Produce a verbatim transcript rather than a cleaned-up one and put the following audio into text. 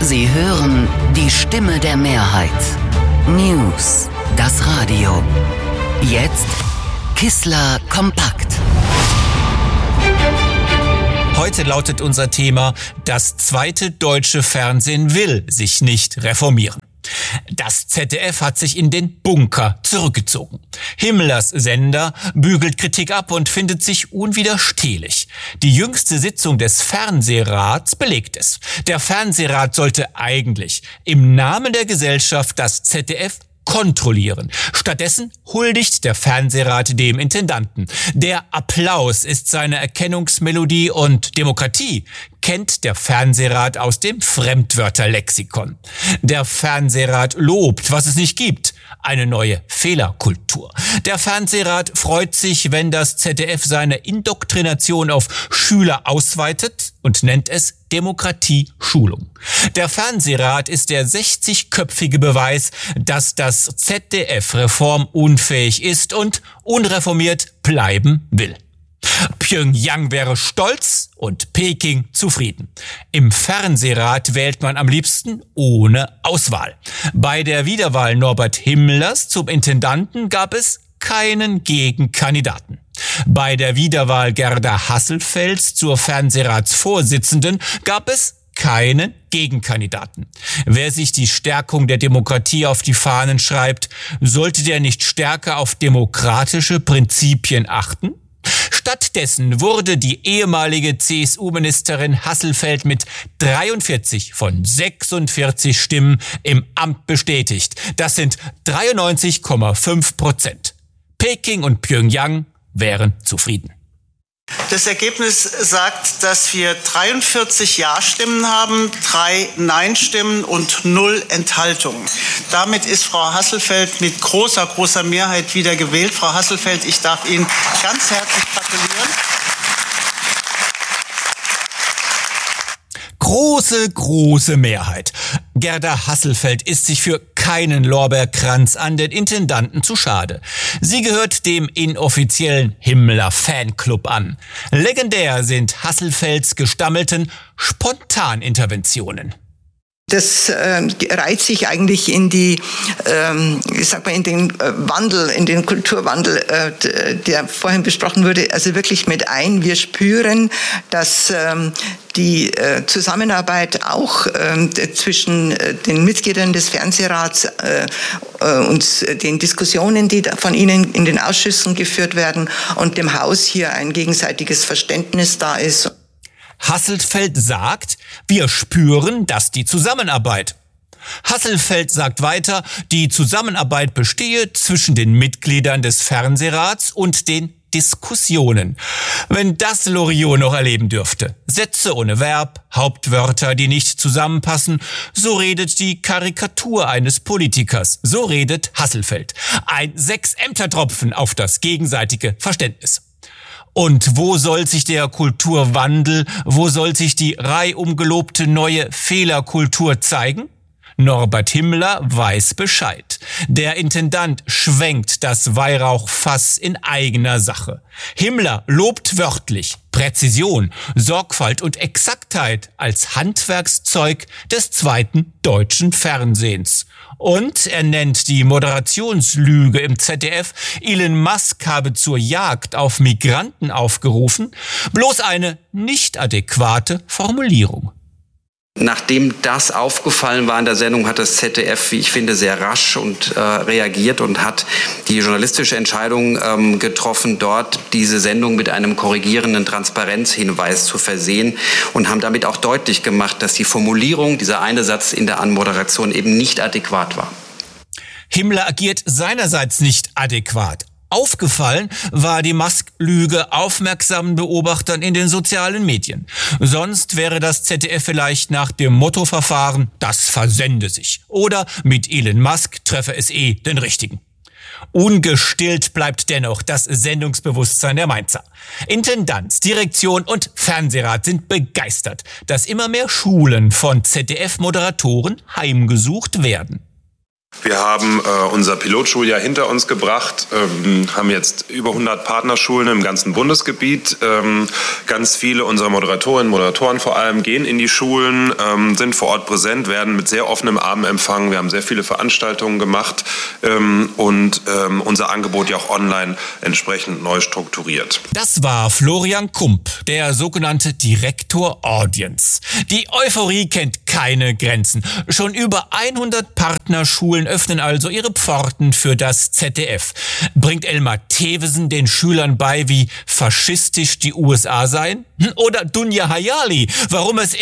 Sie hören die Stimme der Mehrheit. News, das Radio. Jetzt Kissler kompakt. Heute lautet unser Thema: Das zweite deutsche Fernsehen will sich nicht reformieren. Das Z D F hat sich in den Bunker zurückgezogen. Himmlers Sender bügelt Kritik ab und findet sich unwiderstehlich. Die jüngste Sitzung des Fernsehrats belegt es. Der Fernsehrat sollte eigentlich im Namen der Gesellschaft das Z D F kontrollieren. Stattdessen huldigt der Fernsehrat dem Intendanten. Der Applaus ist seine Erkennungsmelodie und Demokratie kennt der Fernsehrat aus dem Fremdwörterlexikon. Der Fernsehrat lobt, was es nicht gibt, eine neue Fehlerkultur. Der Fernsehrat freut sich, wenn das Z D F seine Indoktrination auf Schüler ausweitet und nennt es Demokratie-Schulung. Der Fernsehrat ist der sechzigköpfige Beweis, dass das Z D F reformunfähig ist und unreformiert bleiben will. Pyongyang wäre stolz und Peking zufrieden. Im Fernsehrat wählt man am liebsten ohne Auswahl. Bei der Wiederwahl Norbert Himmlers zum Intendanten gab es keinen Gegenkandidaten. Bei der Wiederwahl Gerda Hasselfelds zur Fernsehratsvorsitzenden gab es keinen Gegenkandidaten. Wer sich die Stärkung der Demokratie auf die Fahnen schreibt, sollte der nicht stärker auf demokratische Prinzipien achten? Stattdessen wurde die ehemalige C S U-Ministerin Hasselfeld mit dreiundvierzig von sechsundvierzig Stimmen im Amt bestätigt. Das sind dreiundneunzig Komma fünf Prozent. Peking und Pyongyang wären zufrieden. Das Ergebnis sagt, dass wir dreiundvierzig Ja-Stimmen haben, drei Nein-Stimmen und null Enthaltungen. Damit ist Frau Hasselfeld mit großer, großer Mehrheit wieder gewählt. Frau Hasselfeld, ich darf Ihnen ganz herzlich gratulieren. Große, große Mehrheit. Gerda Hasselfeld ist sich für keinen Lorbeerkranz an den Intendanten zu schade. Sie gehört dem inoffiziellen Himmler-Fanclub an. Legendär sind Hasselfelds gestammelten Spontaninterventionen. Das äh, reiht sich eigentlich in die, ähm, ich sag mal, in den äh, Wandel, in den Kulturwandel, äh, der vorhin besprochen wurde, also wirklich mit ein. Wir spüren, dass ähm, die äh, Zusammenarbeit auch äh, zwischen äh, den Mitgliedern des Fernsehrats äh, äh, und den Diskussionen, die von Ihnen in den Ausschüssen geführt werden, und dem Haus hier ein gegenseitiges Verständnis da ist. Hasselfeld sagt, wir spüren, dass die Zusammenarbeit. Hasselfeld sagt weiter, die Zusammenarbeit bestehe zwischen den Mitgliedern des Fernsehrats und den Diskussionen. Wenn das Loriot noch erleben dürfte. Sätze ohne Verb, Hauptwörter, die nicht zusammenpassen. So redet die Karikatur eines Politikers. So redet Hasselfeld. Ein Sechs-Ämter-Tropfen auf das gegenseitige Verständnis. Und wo soll sich der Kulturwandel, wo soll sich die reihum gelobte neue Fehlerkultur zeigen? Norbert Himmler weiß Bescheid. Der Intendant schwenkt das Weihrauchfass in eigener Sache. Himmler lobt wörtlich Präzision, Sorgfalt und Exaktheit als Handwerkszeug des zweiten deutschen Fernsehens. Und er nennt die Moderationslüge im Z D F, Elon Musk habe zur Jagd auf Migranten aufgerufen, bloß eine nicht adäquate Formulierung. Nachdem das aufgefallen war in der Sendung, hat das Z D F, wie ich finde, sehr rasch und äh, reagiert und hat die journalistische Entscheidung ähm, getroffen, dort diese Sendung mit einem korrigierenden Transparenzhinweis zu versehen, und haben damit auch deutlich gemacht, dass die Formulierung, dieser eine Satz in der Anmoderation, eben nicht adäquat war. Himmler agiert seinerseits nicht adäquat. Aufgefallen war die Musk-Lüge aufmerksamen Beobachtern in den sozialen Medien. Sonst wäre das Z D F vielleicht nach dem Motto verfahren, das versende sich. Oder mit Elon Musk treffe es eh den Richtigen. Ungestillt bleibt dennoch das Sendungsbewusstsein der Mainzer. Intendanz, Direktion und Fernsehrat sind begeistert, dass immer mehr Schulen von Z D F-Moderatoren heimgesucht werden. Wir haben äh, unser Pilotschuljahr hinter uns gebracht, ähm, haben jetzt über hundert Partnerschulen im ganzen Bundesgebiet. Ähm, ganz viele unserer Moderatorinnen und Moderatoren vor allem gehen in die Schulen, ähm, sind vor Ort präsent, werden mit sehr offenem Arm empfangen. Wir haben sehr viele Veranstaltungen gemacht ähm, und ähm, unser Angebot ja auch online entsprechend neu strukturiert. Das war Florian Kump, der sogenannte Direktor Audience. Die Euphorie kennt keine Grenzen. Schon über hundert Partnerschulen öffnen also ihre Pforten für das Z D F. Bringt Elmar Thewesen den Schülern bei, wie faschistisch die U S A seien? Oder Dunja Hayali, warum es